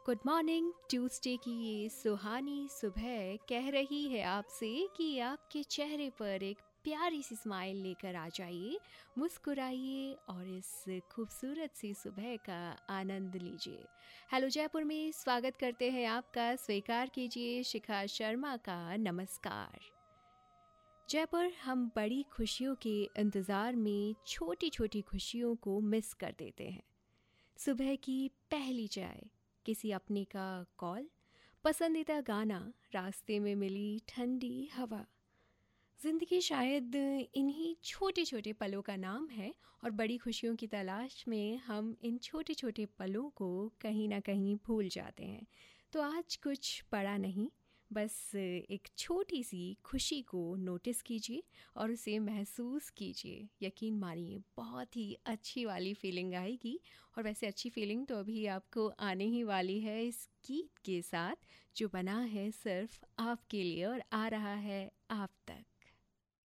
Good morning. Tuesday की ये सुहानी सुबह कह रही है आपसे कि आपके चेहरे पर एक प्यारी सी स्माइल लेकर आ जाइए, मुस्कुराइए और इस खूबसूरत सी सुबह का आनंद लीजिए। हेलो जयपुर में स्वागत करते हैं आपका, स्वीकार कीजिए शिखा शर्मा का नमस्कार। जयपुर हम बड़ी खुशियों के इंतज़ार में छोटी छोटी खुशियों को मिस कर देते हैं। सुबह की पहली चाय, किसी अपने का कॉल, पसंदीदा गाना, रास्ते में मिली ठंडी हवा। ज़िंदगी शायद इन्हीं छोटे छोटे पलों का नाम है और बड़ी खुशियों की तलाश में हम इन छोटे छोटे पलों को कहीं ना कहीं भूल जाते हैं। तो आज कुछ बड़ा नहीं, बस एक छोटी सी खुशी को नोटिस कीजिए और उसे महसूस कीजिए। यकीन मानिए बहुत ही अच्छी वाली फीलिंग आएगी। और वैसे अच्छी फीलिंग तो अभी आपको आने ही वाली है इस गीत के साथ, जो बना है सिर्फ आपके लिए और आ रहा है आप तक।